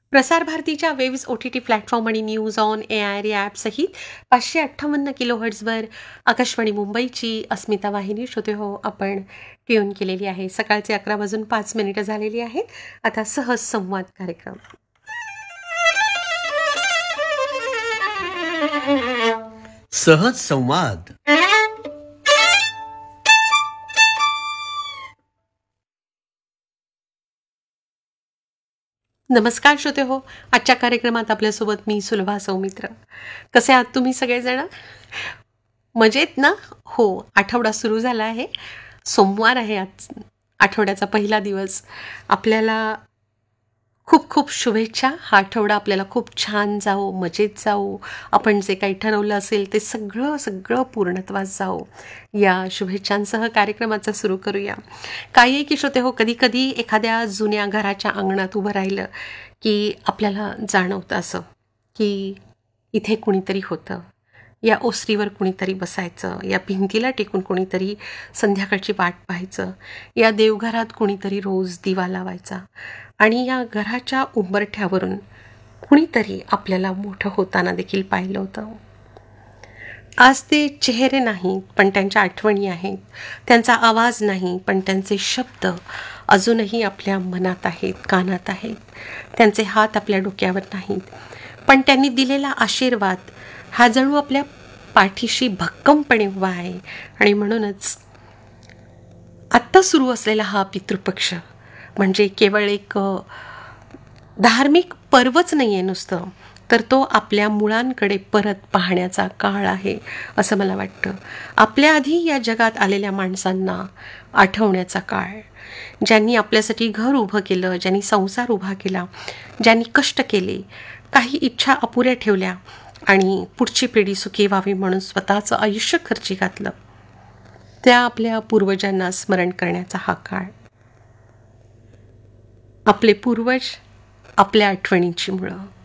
प्रसार भारतीच्या waves OTT platform आणि न्यूज ऑन AIR या ॲपसहित 558 किलोहर्ट्झवर आकाशवाणी मुंबईची अस्मिता वाहिनी श्रोते हो आपण ट्यून केलेली आहे. सकाळचे 11:05 झालेली आहेत. आता सहज संवाद कार्यक्रम. सहज संवाद. नमस्कार श्रोते हो, आजच्या कार्यक्रमात आपल्यासोबत मी सुलभा सौमित्र. कसे आहात तुम्ही सगळेजण? मजेत ना? हो, आठवडा सुरू झाला आहे. सोमवार आहे आज, आठवड्याचा पहिला दिवस. आपल्याला खूप खूप शुभेच्छा. हा आठवडा आपल्याला खूप छान जाओ, मजेत जाओ. आपण जे काही ठरवलं असेल ते सगळं पूर्णत्वास जाओ. या शुभेच्छांसह कार्यक्रमाचा सुरू करूया. काय आहे की श्रोते हो, कधी कधी एखाद्या जुन्या घराच्या अंगणात उभं राहिलं की आपल्याला जाणवतं असं की इथे कुणीतरी होतं, या ओसरीवर कुणीतरी बसायचं, या भिंतीला टेकून कुणीतरी संध्याकाळची वाट पाहायचं, या देवघरात कुणीतरी रोज दिवा लावायचा आणि या घराच्या उंबरठ्यावरून कुणीतरी आपल्याला मोठं होताना देखील पाहिलं होतं. आज ते चेहरे नाहीत पण त्यांच्या आठवणी आहेत, त्यांचा आवाज नाही पण त्यांचे शब्द अजूनही आपल्या मनात आहेत, कानात आहेत. त्यांचे हात आपल्या डोक्यावर नाहीत पण त्यांनी दिलेला आशीर्वाद हा जणू आपल्या पाठीशी भक्कमपणे उभा आहे. आणि म्हणूनच आत्ता सुरू असलेला हा पितृपक्ष म्हणजे केवळ एक धार्मिक पर्वच नाही आहे नुसतं, तर तो आपल्या मुळांकडे परत पाहण्याचा काळ आहे असं मला वाटतं. आपल्या आधी या जगात आलेल्या माणसांना आठवण्याचा काळ, ज्यांनी आपल्यासाठी घर उभं केलं, ज्यांनी संसार उभा केला, ज्यांनी कष्ट केले, काही इच्छा अपुऱ्या ठेवल्या आणि पुढची पिढी सुखी व्हावी म्हणून स्वतःचं आयुष्य खर्ची घातलं, त्या आपल्या पूर्वजांना स्मरण करण्याचा हा काळ. आपले पूर्वज आपल्या आठवणींची मुळं.